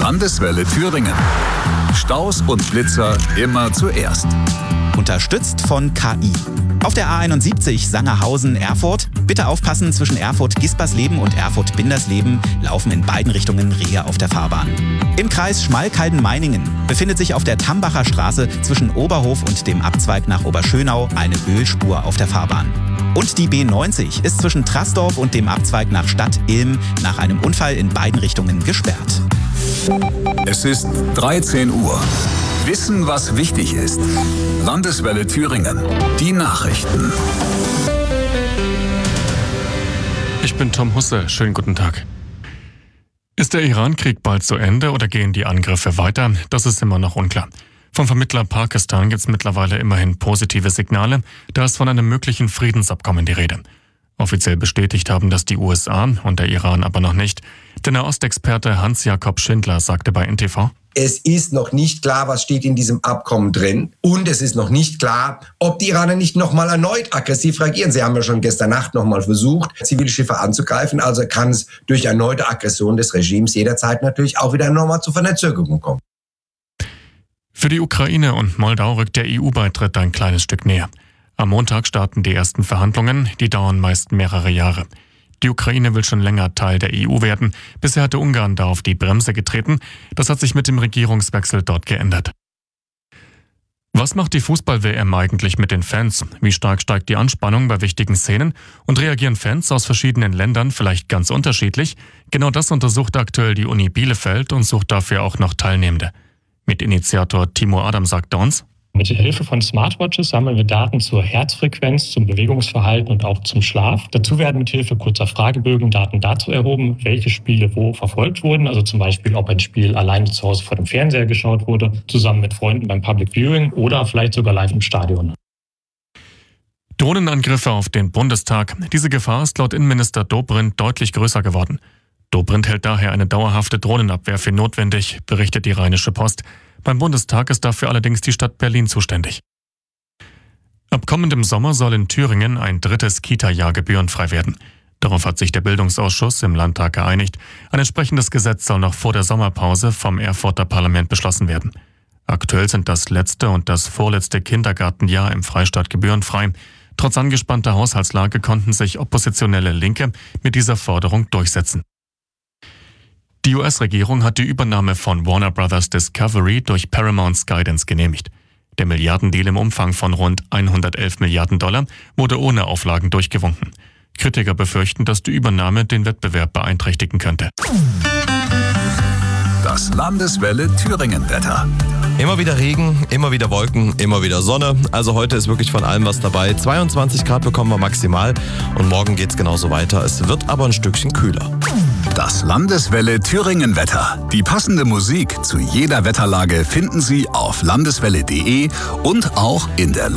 Landeswelle Thüringen. Staus und Blitzer immer zuerst. Unterstützt von KI. Auf der A71 Sangerhausen-Erfurt. Bitte aufpassen, zwischen Erfurt-Gispersleben und Erfurt-Bindersleben laufen in beiden Richtungen Rehe auf der Fahrbahn. Im Kreis Schmalkalden-Meiningen befindet sich auf der Tambacher Straße zwischen Oberhof und dem Abzweig nach Oberschönau eine Ölspur auf der Fahrbahn. Und die B90 ist zwischen Trasdorf und dem Abzweig nach Stadt-Ilm nach einem Unfall in beiden Richtungen gesperrt. Es ist 13 Uhr. Wissen, was wichtig ist. Landeswelle Thüringen. Die Nachrichten. Ich bin Tom Husse. Schönen guten Tag. Ist der Iran-Krieg bald zu Ende oder gehen die Angriffe weiter? Das ist immer noch unklar. Vom Vermittler Pakistan gibt es mittlerweile immerhin positive Signale. Da ist von einem möglichen Friedensabkommen die Rede. Offiziell bestätigt haben das die USA und der Iran aber noch nicht. Der Nahostexperte Hans-Jakob Schindler sagte bei NTV: Es ist noch nicht klar, was steht in diesem Abkommen drin. Und es ist noch nicht klar, ob die Iraner nicht nochmal erneut aggressiv reagieren. Sie haben ja schon gestern Nacht nochmal versucht, Zivilschiffe anzugreifen. Also kann es durch erneute Aggression des Regimes jederzeit natürlich auch wieder nochmal zu Verzögerungen kommen. Für die Ukraine und Moldau rückt der EU-Beitritt ein kleines Stück näher. Am Montag starten die ersten Verhandlungen, die dauern meist mehrere Jahre. Die Ukraine will schon länger Teil der EU werden. Bisher hatte Ungarn da auf die Bremse getreten. Das hat sich mit dem Regierungswechsel dort geändert. Was macht die Fußball-WM eigentlich mit den Fans? Wie stark steigt die Anspannung bei wichtigen Szenen? Und reagieren Fans aus verschiedenen Ländern vielleicht ganz unterschiedlich? Genau das untersucht aktuell die Uni Bielefeld und sucht dafür auch noch Teilnehmende. Mitinitiator Timo Adam sagte uns: Mit Hilfe von Smartwatches sammeln wir Daten zur Herzfrequenz, zum Bewegungsverhalten und auch zum Schlaf. Dazu werden mit Hilfe kurzer Fragebögen Daten dazu erhoben, welche Spiele wo verfolgt wurden. Also zum Beispiel, ob ein Spiel alleine zu Hause vor dem Fernseher geschaut wurde, zusammen mit Freunden beim Public Viewing oder vielleicht sogar live im Stadion. Drohnenangriffe auf den Bundestag. Diese Gefahr ist laut Innenminister Dobrindt deutlich größer geworden. Dobrindt hält daher eine dauerhafte Drohnenabwehr für notwendig, berichtet die Rheinische Post. Beim Bundestag ist dafür allerdings die Stadt Berlin zuständig. Ab kommendem Sommer soll in Thüringen ein drittes Kita-Jahr gebührenfrei werden. Darauf hat sich der Bildungsausschuss im Landtag geeinigt. Ein entsprechendes Gesetz soll noch vor der Sommerpause vom Erfurter Parlament beschlossen werden. Aktuell sind das letzte und das vorletzte Kindergartenjahr im Freistaat gebührenfrei. Trotz angespannter Haushaltslage konnten sich oppositionelle Linke mit dieser Forderung durchsetzen. Die US-Regierung hat die Übernahme von Warner Bros. Discovery durch Paramount Skydance genehmigt. Der Milliardendeal im Umfang von rund 111 Milliarden Dollar wurde ohne Auflagen durchgewunken. Kritiker befürchten, dass die Übernahme den Wettbewerb beeinträchtigen könnte. Das Landeswelle Thüringen-Wetter. Immer wieder Regen, immer wieder Wolken, immer wieder Sonne. Also heute ist wirklich von allem was dabei. 22 Grad bekommen wir maximal und morgen geht's genauso weiter. Es wird aber ein Stückchen kühler. Das Landeswelle Thüringen-Wetter. Die passende Musik zu jeder Wetterlage finden Sie auf landeswelle.de und auch in der